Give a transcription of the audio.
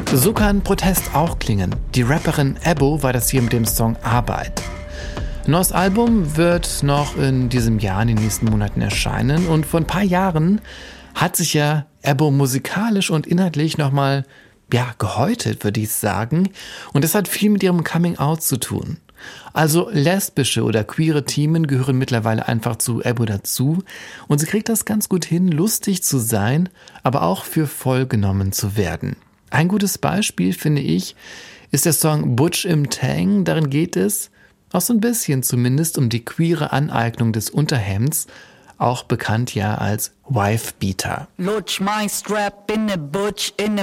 So kann Protest auch klingen. Die Rapperin Ebbo war das hier mit dem Song Arbeit. Ein neues Album wird noch in diesem Jahr, in den nächsten Monaten erscheinen. Und vor ein paar Jahren hat sich ja Ebbo musikalisch und inhaltlich nochmal gehäutet, würde ich sagen. Und das hat viel mit ihrem Coming-out zu tun. Also lesbische oder queere Themen gehören mittlerweile einfach zu Ebbo dazu. Und sie kriegt das ganz gut hin, lustig zu sein, aber auch für voll genommen zu werden. Ein gutes Beispiel, finde ich, ist der Song Butch im Tang. Darin geht es, auch so ein bisschen zumindest, um die queere Aneignung des Unterhemds, auch bekannt ja als Wife-Beater. Lutsch my strap in the butch in